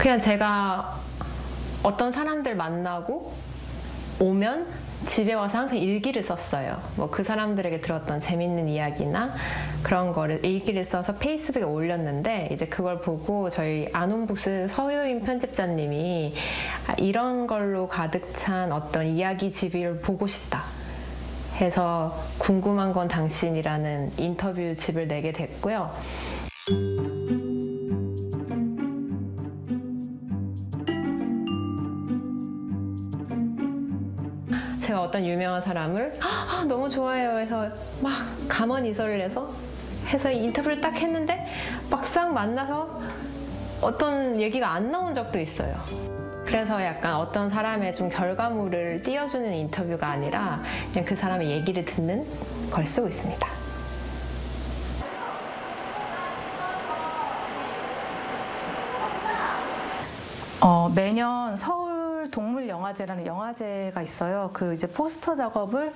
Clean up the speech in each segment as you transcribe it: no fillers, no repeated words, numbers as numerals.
그냥 제가 어떤 사람들 만나고 오면 집에 와서 항상 일기를 썼어요. 뭐 그 사람들에게 들었던 재밌는 이야기나 그런 거를 일기를 써서 페이스북에 올렸는데, 이제 그걸 보고 저희 아논북스 서효인 편집자님이 이런 걸로 가득 찬 어떤 이야기 집을 보고 싶다 해서 궁금한 건 당신이라는 인터뷰 집을 내게 됐고요. 제가 어떤 유명한 사람을 너무 좋아해요 해서 막 감언 이설을 해서 인터뷰를 딱 했는데 막상 만나서 어떤 얘기가 안 나온 적도 있어요. 그래서 약간 어떤 사람의 좀 결과물을 띄워주는 인터뷰가 아니라 그냥 그 사람의 얘기를 듣는 걸 쓰고 있습니다. 매년 서울 동물영화제라는 영화제가 있어요. 그 이제 포스터 작업을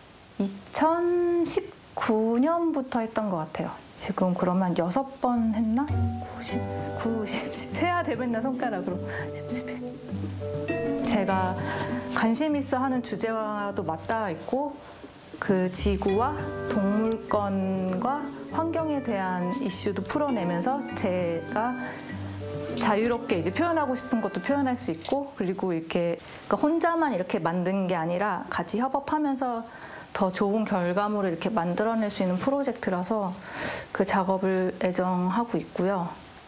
2019년부터 했던 것 같아요. 지금 그러면 6번 했나? 90, 세야 되면 손가락으로 10. 제가 관심 있어 하는 주제와도 맞닿아 있고, 그 지구와 동물권과 환경에 대한 이슈도 풀어내면서 제가 자유롭게 이제 표현하고 싶은 것도 표현할 수 있고, 그리고 이렇게 그러니까 혼자만 이렇게 만든 게 아니라 같이 협업하면서 더 좋은 결과물을 이렇게 만들어낼 수 있는 프로젝트라서 그 작업을 애정하고 있고요.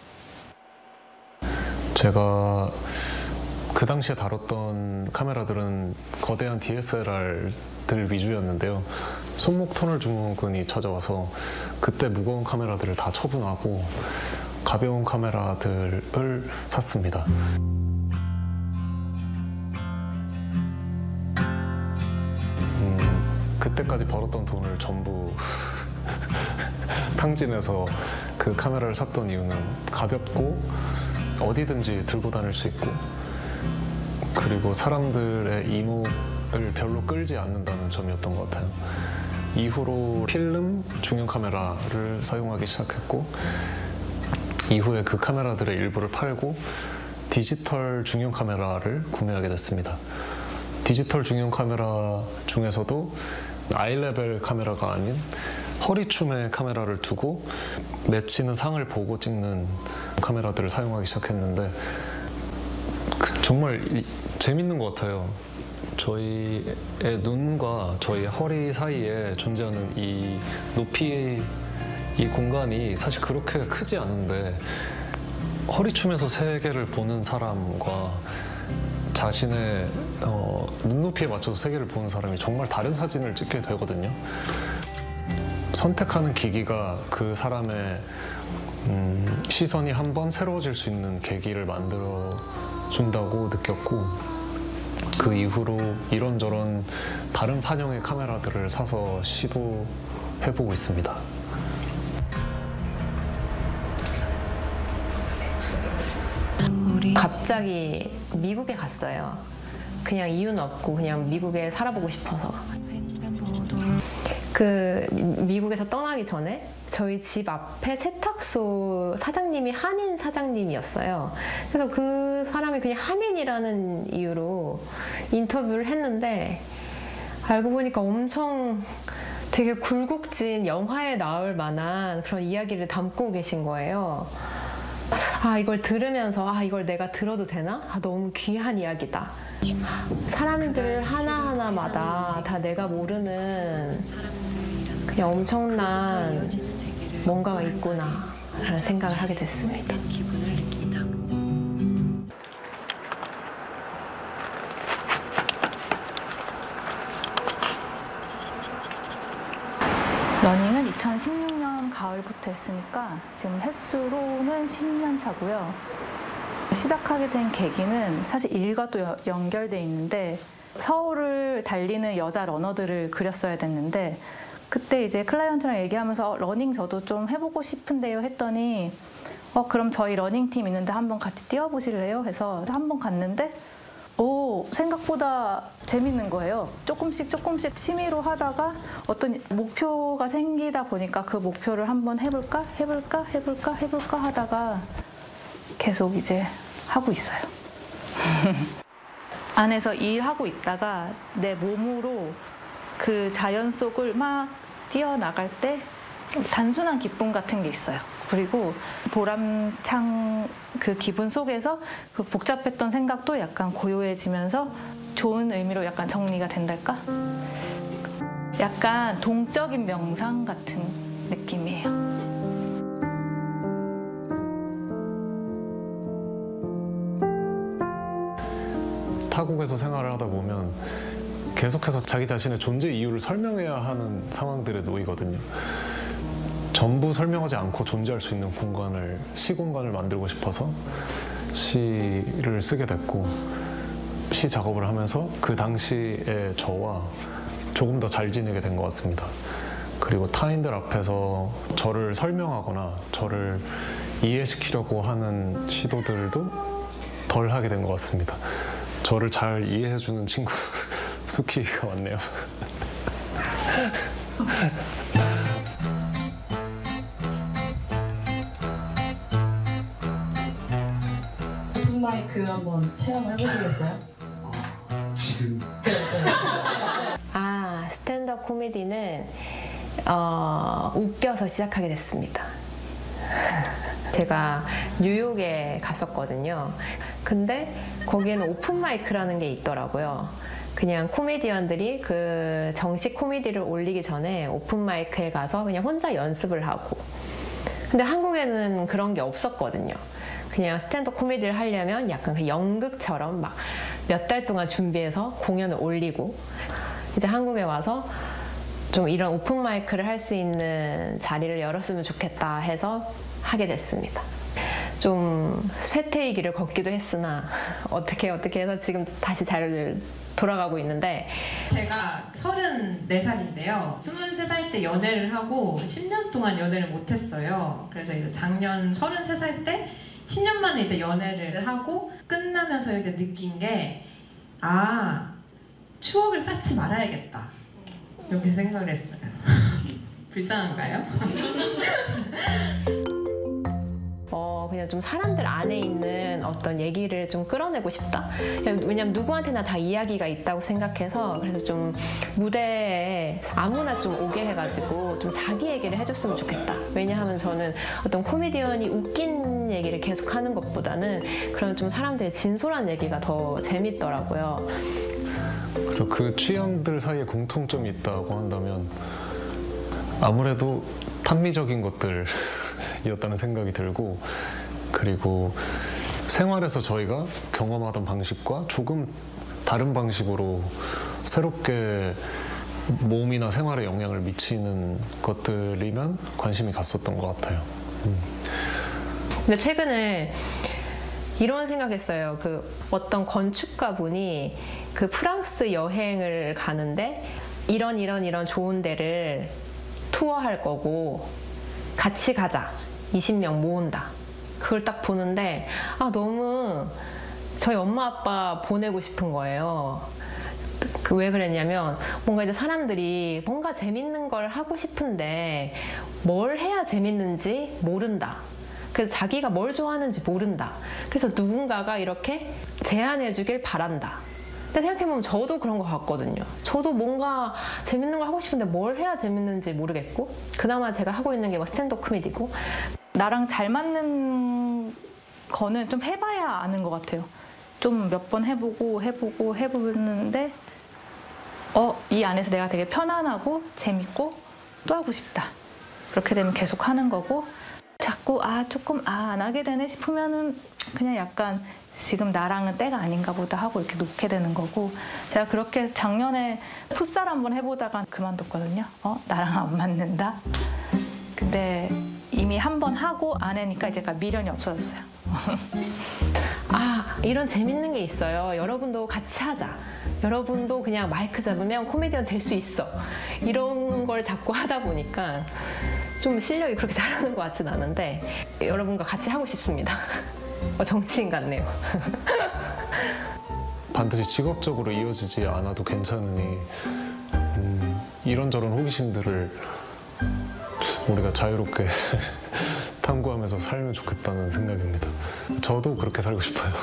제가 그 당시에 다뤘던 카메라들은 거대한 DSLR들 위주였는데요. 손목 터널 증후군이 찾아와서 그때 무거운 카메라들을 다 처분하고 가벼운 카메라들을 샀습니다. 그때까지 벌었던 돈을 전부 탕진해서 그 카메라를 샀던 이유는 가볍고 어디든지 들고 다닐 수 있고, 그리고 사람들의 이목을 별로 끌지 않는다는 점이었던 것 같아요. 이후로 필름 중형 카메라를 사용하기 시작했고, 이후에 그 카메라들의 일부를 팔고 디지털 중형 카메라를 구매하게 됐습니다. 디지털 중형 카메라 중에서도 아이레벨 카메라가 아닌 허리춤에 카메라를 두고 맺히는 상을 보고 찍는 카메라들을 사용하기 시작했는데, 정말 재밌는 것 같아요. 저희의 눈과 저희의 허리 사이에 존재하는 이 높이, 이 공간이 사실 그렇게 크지 않은데, 허리춤에서 세계를 보는 사람과 자신의 눈높이에 맞춰서 세계를 보는 사람이 정말 다른 사진을 찍게 되거든요. 선택하는 기기가 그 사람의 시선이 한번 새로워질 수 있는 계기를 만들어 준다고 느꼈고, 그 이후로 이런저런 다른 판형의 카메라들을 사서 시도해보고 있습니다. 갑자기 미국에 갔어요. 그냥 이유는 없고 그냥 미국에 살아보고 싶어서. 그 미국에서 떠나기 전에 저희 집 앞에 세탁소 사장님이 한인 사장님이었어요. 그래서 그 사람이 그냥 한인이라는 이유로 인터뷰를 했는데, 알고 보니까 엄청 되게 굴곡진 영화에 나올 만한 그런 이야기를 담고 계신 거예요. 이걸 들으면서 이걸 내가 들어도 되나? 너무 귀한 이야기다. 사람들 하나하나마다 다 내가 모르는 그냥 엄청난 뭔가가 있구나 라는 생각을 하게 됐습니다. 러닝은 2016년 가을부터 했으니까 지금 횟수로는 10년 차고요. 시작하게 된 계기는 사실 일과도 연결돼 있는데, 서울을 달리는 여자 러너들을 그렸어야 됐는데, 그때 이제 클라이언트랑 얘기하면서 러닝 저도 좀 해보고 싶은데요 했더니 그럼 저희 러닝팀 있는데 한번 같이 뛰어보실래요? 해서 한번 갔는데 생각보다 재밌는 거예요. 조금씩 취미로 하다가 어떤 목표가 생기다 보니까 그 목표를 한번 해볼까 하다가 계속 이제 하고 있어요. 안에서 일하고 있다가 내 몸으로 그 자연 속을 막 뛰어나갈 때 단순한 기쁨 같은 게 있어요. 그리고 보람찬 그 기분 속에서 그 복잡했던 생각도 약간 고요해지면서 좋은 의미로 약간 정리가 된달까? 약간 동적인 명상 같은 느낌이에요. 타국에서 생활을 하다 보면 계속해서 자기 자신의 존재 이유를 설명해야 하는 상황들에 놓이거든요. 전부 설명하지 않고 존재할 수 있는 공간을, 시공간을 만들고 싶어서 시를 쓰게 됐고, 시 작업을 하면서 그 당시의 저와 조금 더 잘 지내게 된 것 같습니다. 그리고 타인들 앞에서 저를 설명하거나 저를 이해시키려고 하는 시도들도 덜 하게 된 것 같습니다. 저를 잘 이해해주는 친구 수키가 왔네요. 오픈마이크 한번 체험을 해보시겠어요? 지금 스탠드업 코미디는 웃겨서 시작하게 됐습니다. 제가 뉴욕에 갔었거든요. 근데 거기에는 오픈마이크라는 게 있더라고요. 그냥 코미디언들이 그 정식 코미디를 올리기 전에 오픈마이크에 가서 그냥 혼자 연습을 하고, 근데 한국에는 그런 게 없었거든요. 그냥 스탠드업 코미디를 하려면 약간 그 연극처럼 막 몇 달 동안 준비해서 공연을 올리고, 이제 한국에 와서 좀 이런 오픈마이크를 할 수 있는 자리를 열었으면 좋겠다 해서 하게 됐습니다. 좀 쇠퇴의 길을 걷기도 했으나 어떻게 해서 지금 다시 잘 돌아가고 있는데, 제가 34살인데요. 23살 때 연애를 하고 10년 동안 연애를 못했어요. 그래서 이제 작년 33살 때 10년 만에 이제 연애를 하고 끝나면서 이제 느낀 게, 추억을 쌓지 말아야겠다, 이렇게 생각을 했어요. 불쌍한가요? 그냥 좀 사람들 안에 있는 어떤 얘기를 좀 끌어내고 싶다. 왜냐면 누구한테나 다 이야기가 있다고 생각해서, 그래서 좀 무대에 아무나 좀 오게 해가지고 좀 자기 얘기를 해줬으면 좋겠다. 왜냐하면 저는 어떤 코미디언이 웃긴 얘기를 계속 하는 것보다는 그런 좀 사람들의 진솔한 얘기가 더 재밌더라고요. 그래서 그 취향들 사이에 공통점이 있다고 한다면 아무래도 탐미적인 것들이었다는 생각이 들고, 그리고 생활에서 저희가 경험하던 방식과 조금 다른 방식으로 새롭게 몸이나 생활에 영향을 미치는 것들이면 관심이 갔었던 것 같아요. 근데 최근에 이런 생각했어요. 그 어떤 건축가 분이 그 프랑스 여행을 가는데 이런 좋은 데를 투어할 거고 같이 가자, 20명 모은다. 그걸 딱 보는데 너무 저희 엄마 아빠 보내고 싶은 거예요. 왜 그랬냐면, 뭔가 이제 사람들이 뭔가 재밌는 걸 하고 싶은데 뭘 해야 재밌는지 모른다. 그래서 자기가 뭘 좋아하는지 모른다. 그래서 누군가가 이렇게 제안해 주길 바란다. 근데 생각해보면 저도 그런 것 같거든요. 저도 뭔가 재밌는 걸 하고 싶은데 뭘 해야 재밌는지 모르겠고, 그나마 제가 하고 있는 게 뭐 스탠드업 코미디고. 나랑 잘 맞는 거는 좀 해봐야 아는 것 같아요. 좀 몇 번 해보는데 이 안에서 내가 되게 편안하고 재밌고 또 하고 싶다. 그렇게 되면 계속 하는 거고, 자꾸 조금 안 하게 되네 싶으면은 그냥 약간 지금 나랑은 때가 아닌가 보다 하고 이렇게 놓게 되는 거고, 제가 그렇게 작년에 풋살 한번 해보다가 그만뒀거든요. 나랑 안 맞는다. 근데 이미 한 번 하고 안 하니까 이제 미련이 없어졌어요. 이런 재밌는 게 있어요. 여러분도 같이 하자. 여러분도 그냥 마이크 잡으면 코미디언 될 수 있어. 이런 걸 자꾸 하다 보니까 좀 실력이 그렇게 잘하는 것 같진 않은데 여러분과 같이 하고 싶습니다. 정치인 같네요. 반드시 직업적으로 이어지지 않아도 괜찮으니 이런저런 호기심들을 우리가 자유롭게 탐구하면서 살면 좋겠다는 생각입니다. 저도 그렇게 살고 싶어요.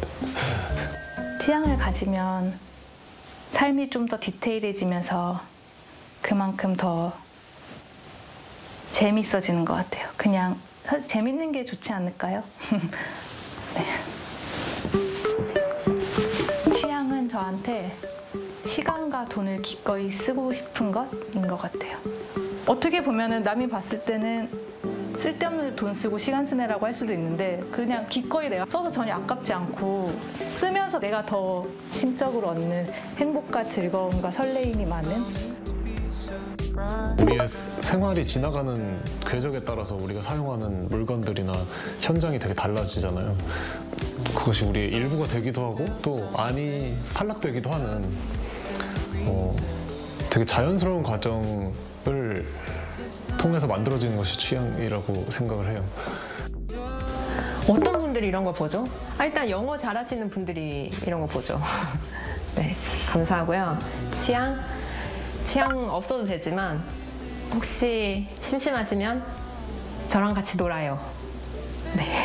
취향을 가지면 삶이 좀 더 디테일해지면서 그만큼 더 재밌어지는 것 같아요. 그냥 재밌는 게 좋지 않을까요? 네. 취향은 저한테 시간과 돈을 기꺼이 쓰고 싶은 것인 것 같아요. 어떻게 보면은 남이 봤을 때는 쓸데없는 돈 쓰고 시간 쓰네라고 할 수도 있는데 그냥 기꺼이 내가 써도 전혀 아깝지 않고 쓰면서 내가 더 심적으로 얻는 행복과 즐거움과 설레임이 많은 우리의 생활이 지나가는 궤적에 따라서 우리가 사용하는 물건들이나 현장이 되게 달라지잖아요. 그것이 우리의 일부가 되기도 하고 또 안이 탈락되기도 하는 되게 자연스러운 과정을 통해서 만들어지는 것이 취향이라고 생각을 해요. 어떤 분들이 이런 거 보죠? 일단 영어 잘하시는 분들이 이런 거 보죠. 네, 감사하고요. 취향 없어도 되지만 혹시 심심하시면 저랑 같이 놀아요. 네.